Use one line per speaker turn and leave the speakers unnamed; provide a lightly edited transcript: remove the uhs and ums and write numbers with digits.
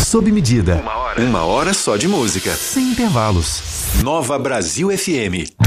sob medida.
Uma hora só de música.
Sem intervalos.
Nova Brasil FM.